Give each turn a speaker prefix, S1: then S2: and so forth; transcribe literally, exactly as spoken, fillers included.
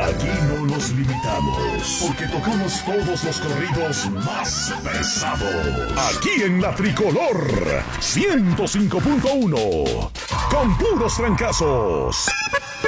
S1: Aquí no nos limitamos, porque tocamos todos los corridos más pesados. Aquí en la Tricolor ciento cinco punto uno, con puros trancazos.